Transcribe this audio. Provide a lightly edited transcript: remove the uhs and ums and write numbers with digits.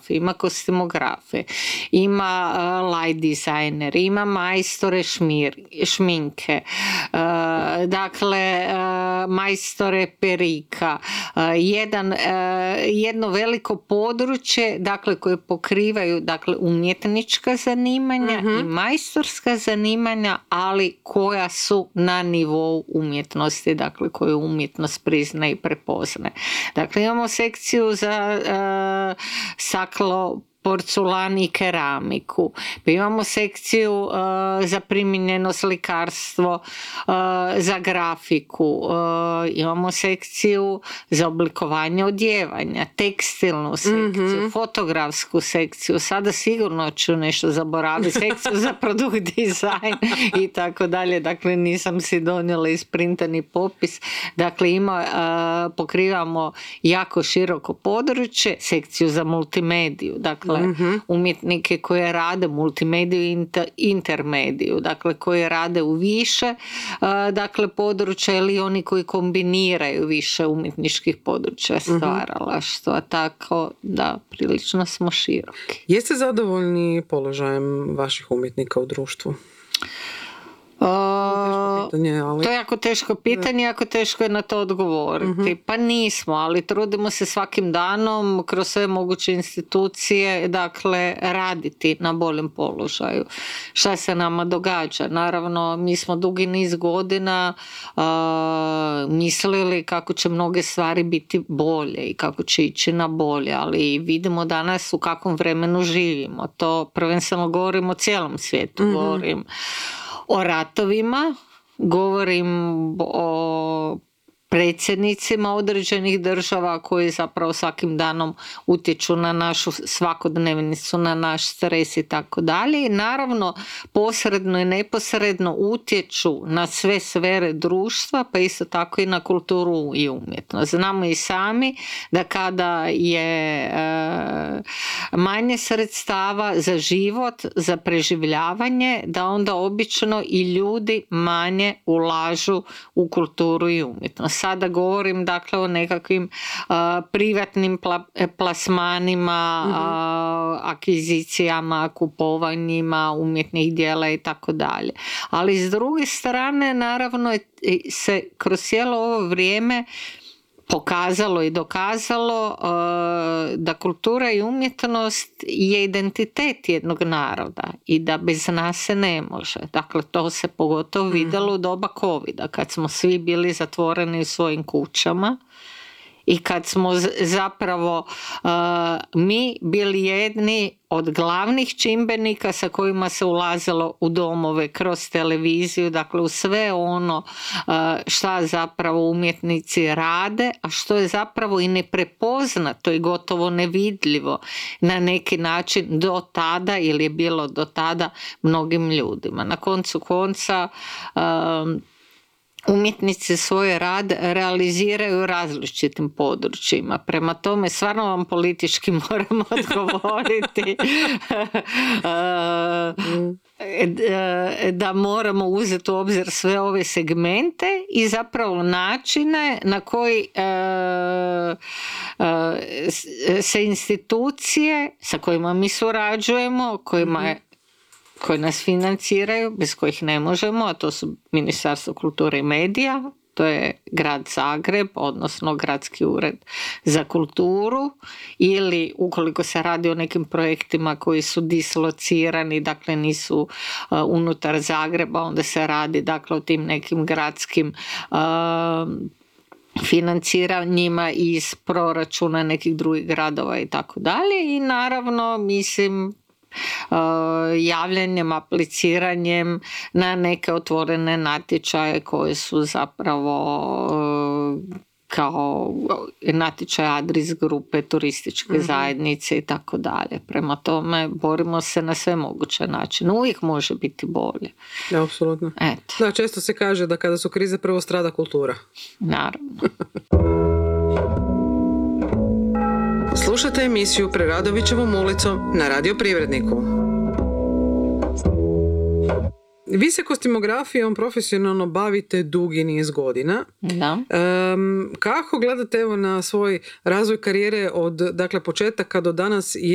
fotografe, ima kostimografe, ima light designer, ima majstore šminke, dakle majstore perika, jedno veliko područje, dakle, koje pokrivaju, dakle, umjetnička zanimanja i majstorska zanimanja, ali koja su na nivou umjetnosti, dakle, koju umjetnost prizna i prepozna. Dakle, imamo sekciju za staklo, porculan i keramiku. Pa imamo sekciju za primijenjeno slikarstvo, za grafiku. Imamo sekciju za oblikovanje odjevanja, tekstilnu sekciju, fotografsku sekciju. Sada sigurno ću nešto zaboraviti. Sekciju za produkt dizajn i tako dalje. Dakle, nisam si donijela isprintani popis. Dakle, pokrivamo jako široko područje, sekciju za multimediju. Dakle, umjetnike koje rade multimediju i intermediju, dakle koje rade u više dakle područja ili oni koji kombiniraju više umjetničkih područja stvaralaštva, tako da prilično smo široki. Jeste zadovoljni položajem vaših umjetnika u društvu? To je jako teško pitanje, jako teško je na to odgovoriti. Pa nismo, ali trudimo se svakim danom kroz sve moguće institucije, dakle, raditi na boljem položaju. Šta se nama događa? Naravno, mi smo dugi niz godina mislili kako će mnoge stvari biti bolje i kako će ići na bolje, ali vidimo danas u kakvom vremenu živimo. To prvenstveno govorim o cijelom svijetu, govorim o ratovima, govorim o predsjednicima određenih država koji zapravo svakim danom utječu na našu svakodnevnicu, na naš stres i tako dalje. I naravno posredno i neposredno utječu na sve sfere društva, pa isto tako i na kulturu i umjetnost. Znamo i sami da kada je manje sredstava za život, za preživljavanje, da onda obično i ljudi manje ulažu u kulturu i umjetnost. Sada govorim dakle o nekakvim privatnim plasmanima, akvizicijama, kupovanjima umjetnih djela i tako dalje. Ali s druge strane naravno se kroz cijelo ovo vrijeme pokazalo i dokazalo da kultura i umjetnost je identitet jednog naroda i da bez nas se ne može. Dakle, to se pogotovo vidjelo u doba covida, kad smo svi bili zatvoreni u svojim kućama i kad smo zapravo mi bili jedni od glavnih čimbenika sa kojima se ulazilo u domove kroz televiziju, dakle u sve ono šta zapravo umjetnici rade, a što je zapravo i neprepoznato i gotovo nevidljivo na neki način do tada ili je bilo do tada mnogim ljudima. Na koncu konca umjetnici svoj rad realiziraju u različitim područjima. Prema tome, stvarno vam politički moramo odgovoriti da moramo uzeti u obzir sve ove segmente i zapravo načine na koji se institucije sa kojima mi surađujemo, koji nas financiraju, bez kojih ne možemo, a to su Ministarstvo kulture i medija, to je grad Zagreb, odnosno Gradski ured za kulturu, ili ukoliko se radi o nekim projektima koji su dislocirani, dakle nisu unutar Zagreba, onda se radi dakle o tim nekim gradskim financiranjima iz proračuna nekih drugih gradova i tako dalje. I naravno, mislim, javljanjem, apliciranjem na neke otvorene natječaje koje su zapravo kao natječaj Adris grupe, turističke zajednice i tako dalje. Prema tome borimo se na sve moguće načine. Uvijek može biti bolje. Da, apsolutno. Eto. Da, često se kaže da kada su krize prvo strada kultura. Naravno. Slušajte emisiju Preradovićevom ulicom na Radio Privredniku. Vi se kostimografijom profesionalno bavite dugi niz godina. Da. Kako gledate evo na svoj razvoj karijere od dakle, početaka do danas?